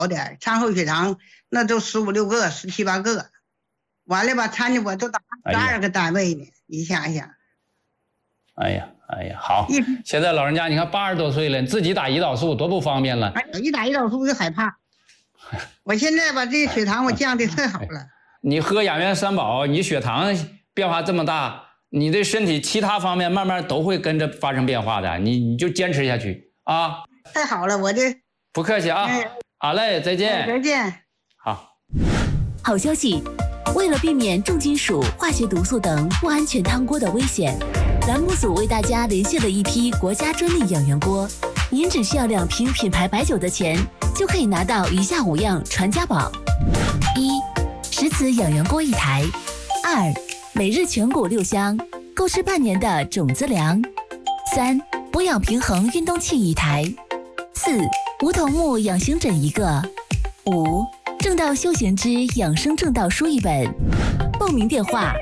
点，餐后血糖那都15、16个、17、18个，完了吧，参加我都打12个单位呢，你想想。 哎呀，好，现在老人家你看80多岁了，自己打胰岛素多不方便了。 一打胰岛素就害怕。我现在把这血糖我降的太好了。 你喝养元三宝，你血糖变化这么大，你的身体其他方面慢慢都会跟着发生变化的，你就坚持下去啊！ 太好了，我这不客气啊，好嘞，再见， 再见。 好消息，为了避免重金属、化学毒素等不安全汤锅的危险，栏目组为大家连线了一批国家专利养元锅，您只需要2瓶品牌白酒的钱，就可以拿到以下5样传家宝：1、10次养元锅1台；2、每日全谷6箱，够吃半年的种子粮；3、补养平衡运动器1台；4、梧桐木养心枕1个；5、正道修行之养生正道书1本。报名电话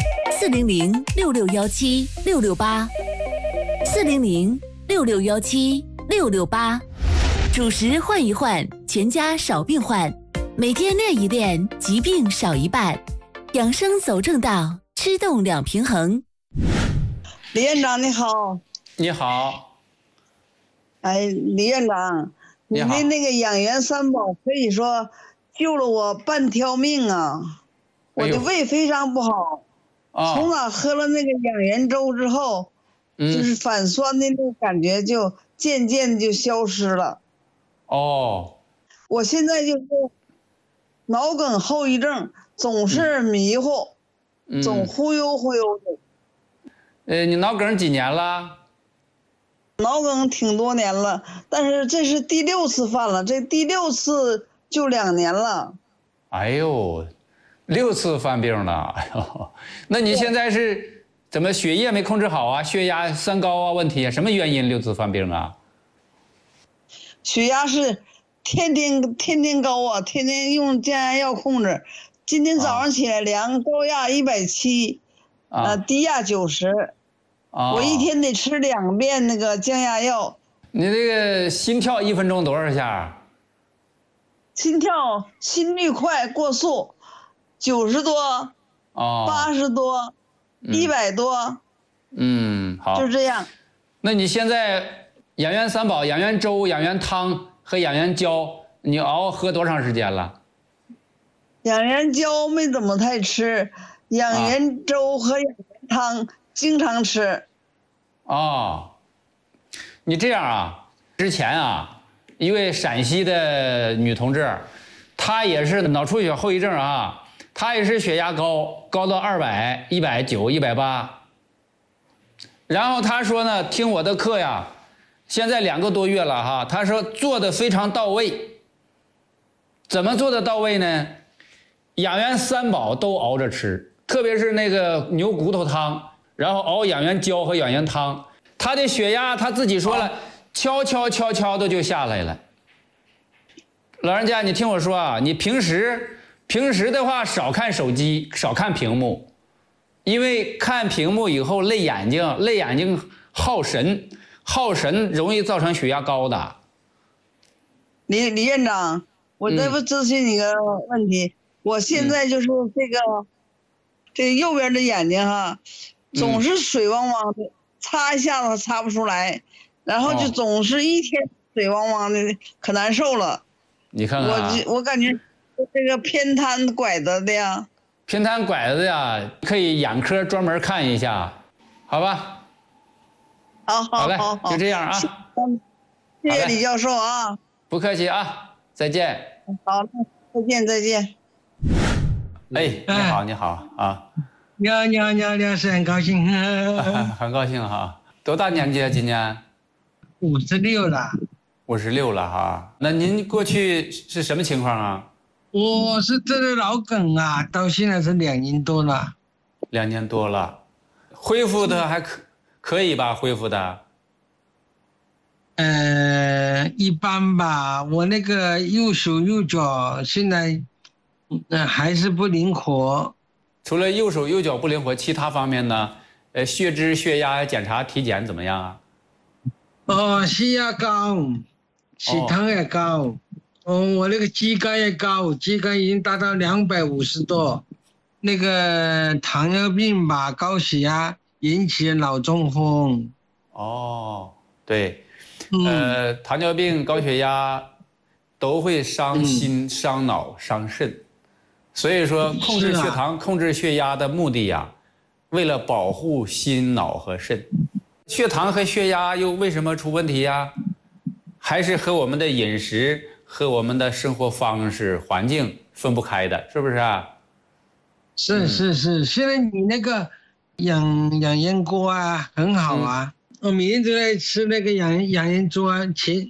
：400-6617-668，400-6617-668。主食换一换，全家少病患。每天练一练，疾病少一半。养生走正道，吃动两平衡。 李院长你好。 你好。 哎，李院长，你的那个养元三宝可以说救了我半条命啊！我的胃非常不好，从哪喝了那个养元粥之后，就是反酸的那个感觉就渐渐就消失了。我现在就是脑梗后遗症，总是迷糊，总忽悠忽悠的。 你脑梗几年了？ 脑梗挺多年了，但是这是第6次犯了，这第6次就2年了。 哎呦，6次犯病了，哎呦，那你现在是怎么血液没控制好啊？血压3高啊？问题什么原因6次犯病啊？ 血压是天天高啊，天天用降压药控制。今天早上起来量高压170，低压90。我一天得吃2遍那个降压药。 你这个心跳1分钟多少下？ 心率快过速，90多，80多，100多。 好， 就这样。 那你现在养元三宝、养元粥、养元汤和养元胶，你熬喝多长时间了？ 养元胶没怎么太吃，养元粥和养元汤经常吃。 你这样啊，之前啊，一位陕西的女同志，她也是脑出血后遗症啊，她也是血压高到200、190、180。然后她说呢，听我的课呀，现在2个多月了哈，她说做的非常到位。怎么做的到位呢？养元三宝都熬着吃，特别是那个牛骨头汤，然后熬养元胶和养元汤，她的血压她自己说了，悄悄的就下来了。老人家，你听我说啊，你平时的话少看手机，少看屏幕，因为看屏幕以后累眼睛耗神容易造成血压高的。 李院长，我再不咨询你个问题，我现在就是这右边的眼睛哈，总是水汪汪的，擦一下子擦不出来，然后就总是一天水汪汪的，可难受了。 你看看， 我感觉这个偏瘫拐子的呀。 偏瘫拐子呀，可以眼科专门看一下，好吧？好嘞，就这样啊。 谢谢李教授啊。 不客气啊，再见。 好，再见。 你好啊。 你好，是很高兴。 很高兴哈。多大年纪啊？今年 ？56了。 56了哈。那您过去是什么情况啊？ 我是得了脑梗啊，到现在是2年多了。 2年多了，恢复的还可以吧？恢复的。 一般吧。我那个右手右脚现在，还是不灵活。 除了右手右脚不灵活，其他方面呢？血脂、血压检查、体检怎么样啊？ 血压高，血糖也高。 我那个肌酐也高，肌酐已经达到250多。那个糖尿病吧，高血压引起的脑中风。 哦，对，糖尿病、高血压都会伤心、伤脑、伤肾。所以说，控制血糖、控制血压的目的呀，为了保护心、脑和肾。血糖和血压又为什么出问题呀？还是和我们的饮食和我们的生活方式、环境分不开的，是不是啊？ 是，现在你那个养颜锅啊很好啊，我每天都在吃那个养颜粥啊，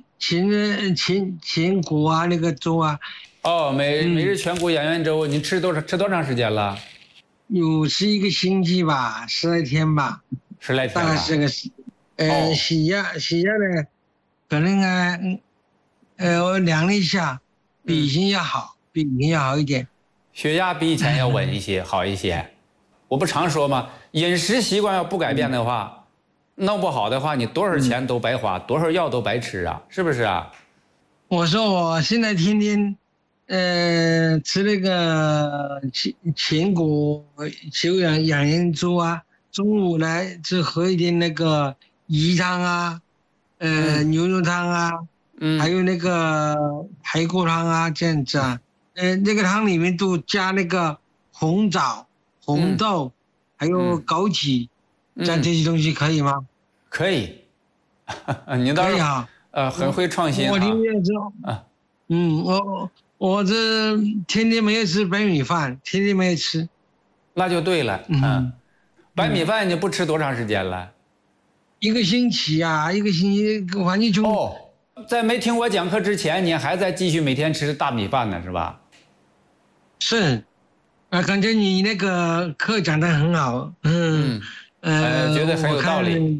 全谷啊那个粥啊。 哦，每日全谷养颜粥，你吃多长时间了？ 有是1个星期吧，10来天吧。 10来天。 大概是个血压呢，可能我量了一下，比以前要好，比以前要好一点。 血压比以前要稳一些，好一些。我不常说吗？饮食习惯要不改变的话，弄不好的话，你多少钱都白花，多少药都白吃啊，是不是啊？ 我说我现在天天，吃那个全谷养颜粥啊，中午呢就喝一点那个鱼汤啊，牛肉汤啊，还有那个排骨汤啊，这样子啊。那个汤里面都加那个红枣、红豆，还有枸杞，加这些东西可以吗？ 可以，你倒是很会创新啊。 我听见之后我这天天没有吃白米饭，天天没有吃， 那就对了。白米饭你不吃多长时间了 ？1个星期啊，1个星期，反正就在没听我讲课之前，你还在继续每天吃大米饭呢，是吧？ 是，感觉你那个课讲得很好， 觉得很有道理。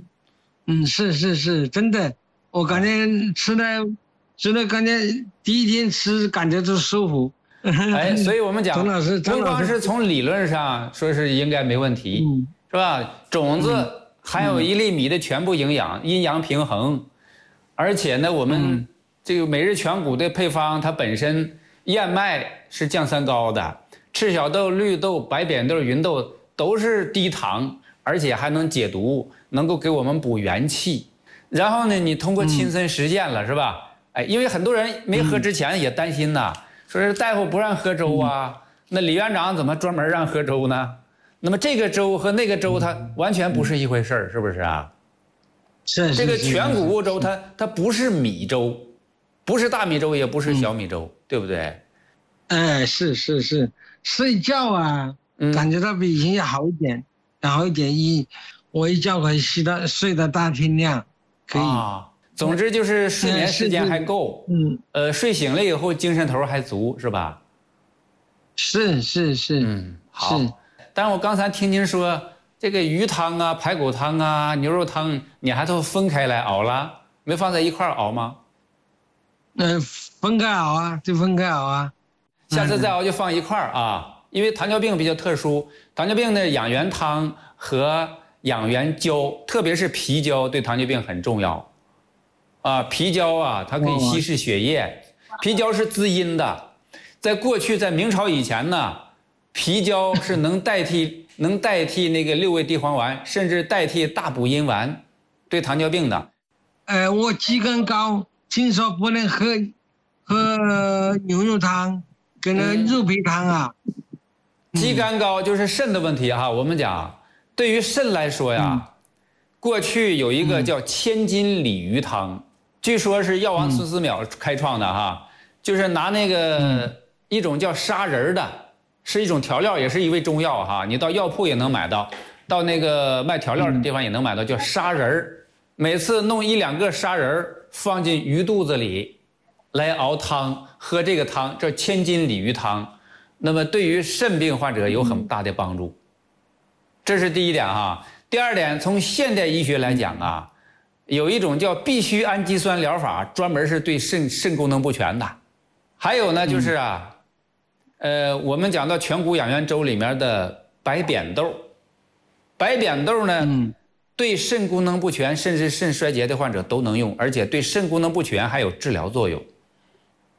是，真的，我感觉吃的感觉第一天吃感觉就舒服。 所以我们讲， 张老师不光是从理论上说是应该没问题，是吧？种子含有1粒米的全部营养，阴阳平衡，而且呢，我们这个每日全谷的配方，它本身燕麦是降三高的，赤小豆、绿豆、白扁豆、芸豆都是低糖，而且还能解毒，能够给我们补元气。然后呢，你通过亲身实践了，是吧？因为很多人没喝之前也担心呐，说是大夫不让喝粥啊，那李院长怎么专门让喝粥呢？那么这个粥和那个粥它完全不是一回事儿，是不是啊？ 是这个全谷物粥它不是米粥，不是大米粥，也不是小米粥，对不对？ 是，睡觉啊，感觉到比以前要好一点，我一觉可以睡到大天亮，可以。 总之就是睡眠时间还够，睡醒了以后精神头还足，是吧？ 是， 好。但是我刚才听您说这个鱼汤啊、排骨汤啊、牛肉汤，你还都分开来熬了，没放在一块熬吗？ 分开熬啊，就分开熬啊。 下次再熬就放一块儿啊，因为糖尿病比较特殊，糖尿病的养元汤和养元胶，特别是皮胶，对糖尿病很重要。皮胶啊，它可以稀释血液，皮胶是滋阴的。在过去，在明朝以前呢，皮胶是能代替那个6味地黄丸，甚至代替大补阴丸，对糖尿病的。 我肌酐高，听说不能喝牛肉汤，跟那肉皮汤啊。 肌酐高就是肾的问题哈。我们讲，对于肾来说呀，过去有一个叫千金鲤鱼汤，据说是药王孙思邈开创的哈，就是拿那个一种叫砂仁的，是一种调料，也是一味中药哈，你到药铺也能买到，到那个卖调料的地方也能买到，叫砂仁，每次弄1、2个砂仁放进鱼肚子里来熬汤，喝这个汤叫千金鲤鱼汤，那么对于肾病患者有很大的帮助。这是第一点哈。第二点，从现代医学来讲啊，有一种叫必需氨基酸疗法，专门是对肾功能不全的。还有呢，就是我们讲到全谷养元粥里面的白扁豆，白扁豆呢，对肾功能不全甚至肾衰竭的患者都能用，而且对肾功能不全还有治疗作用。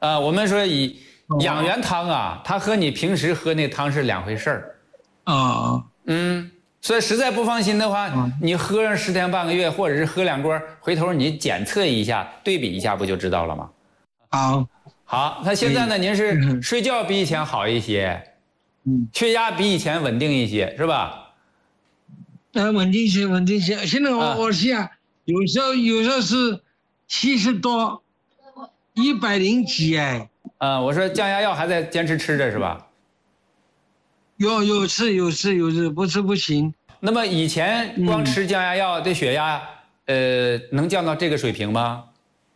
我们说以养元汤啊，它和你平时喝那汤是两回事儿。所以实在不放心的话，你喝上10天半个月，或者是喝2锅，回头你检测一下，对比一下，不就知道了吗？好，那现在呢，您是睡觉比以前好一些，血压比以前稳定一些，是吧？ 稳定些，稳定些。现在我现有时候是70多，100几哎。 我说降压药还在坚持吃着是吧？ 有吃，不吃不行。 那么以前光吃降压药，这血压能降到这个水平吗？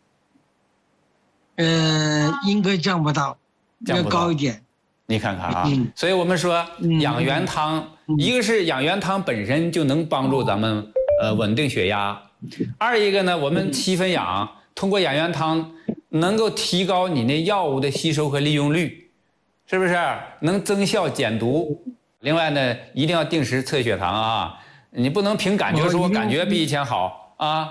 应该降不到，要高一点。 你看看啊，所以我们说养元汤，一个是养元汤本身就能帮助咱们稳定血压，二一个呢，我们七分养，通过养元汤能够提高你那药物的吸收和利用率，是不是？能增效减毒。另外呢，一定要定时测血糖啊，你不能凭感觉说我感觉比以前好啊。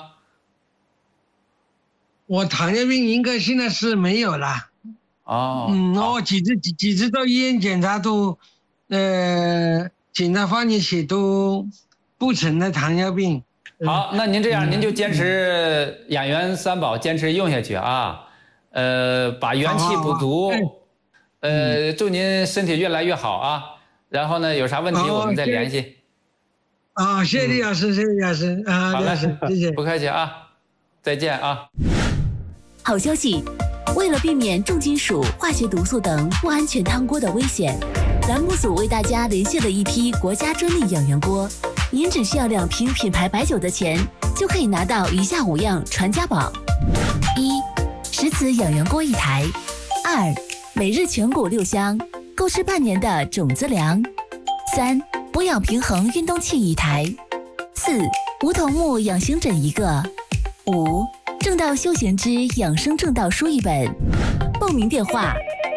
我糖尿病应该现在是没有了。我几次到医院检查都，检查发现血都不存在糖尿病。 好，那您这样，您就坚持养元3宝，坚持用下去啊。把元气补足，祝您身体越来越好啊。然后呢，有啥问题我们再联系。 谢谢李老师，谢谢李老师啊， 好嘞， 谢谢， 不客气啊，再见啊。 好消息，为了避免重金属、化学毒素等不安全汤锅的危险，栏目组为大家连线了一批国家专利养元锅，您只需要2瓶品牌白酒的钱，就可以拿到以下5样传家宝：1、石瓷养元锅1台；2、每日全谷6香，够吃半年的种子粮；3、补养平衡运动器1台；4、梧桐木养形枕1个；5、正道休闲之养生正道书1本。报名电话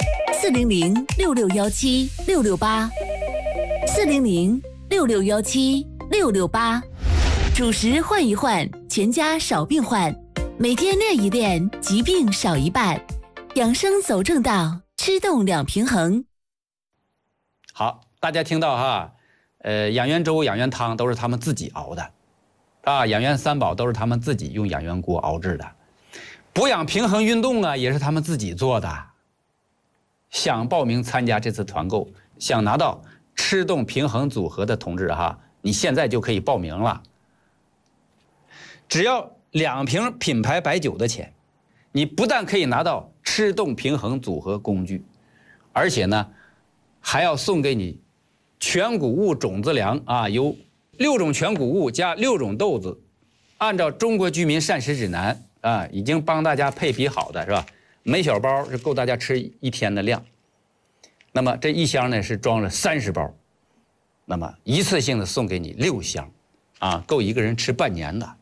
：400-6617-668，400-6617-668。主食换一换，全家少病患。每天练一练，疾病少一半。养生走正道，吃动2平衡。 好，大家听到哈，养元粥、养元汤都是他们自己熬的，养元3宝都是他们自己用养元锅熬制的，补养平衡运动啊也是他们自己做的。想报名参加这次团购，想拿到吃动平衡组合的同志哈，你现在就可以报名了。只要2瓶品牌白酒的钱，你不但可以拿到吃动平衡组合工具，而且呢，还要送给你全谷物种子粮啊，由6种全谷物加6种豆子，按照中国居民膳食指南啊，已经帮大家配比好的是吧？每小包是够大家吃1天的量。那么这1箱呢是装了30包，那么一次性的送给你6箱，啊，够1个人吃半年的。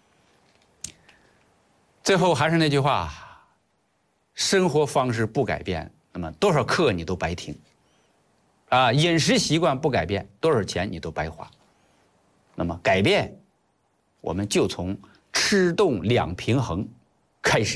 最后还是那句话，生活方式不改变，那么多少课你都白听，啊，饮食习惯不改变，多少钱你都白花。那么改变，我们就从吃动2平衡开始。